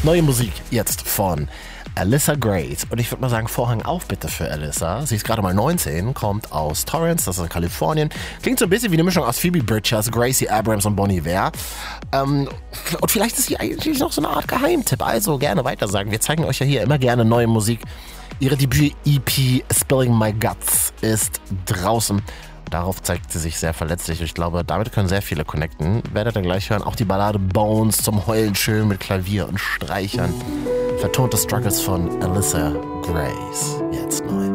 Neue Musik jetzt von Alyssa Grace. Und ich würde mal sagen, Vorhang auf bitte für Alyssa. Sie ist gerade mal 19, kommt aus Torrance, das ist in Kalifornien. Klingt so ein bisschen wie eine Mischung aus Phoebe Bridgers, Gracie Abrams und Bon Iver. Und vielleicht ist sie eigentlich noch so eine Art Geheimtipp. Also gerne weitersagen. Wir zeigen euch ja hier immer gerne neue Musik. Ihre Debüt-EP Spilling My Guts ist draußen. Darauf zeigt sie sich sehr verletzlich. Ich glaube, damit können sehr viele connecten. Werdet ihr gleich hören. Auch die Ballade Bones zum Heulen schön mit Klavier und Streichern. Vertonte Struggles von Alyssa Grace. Jetzt neu.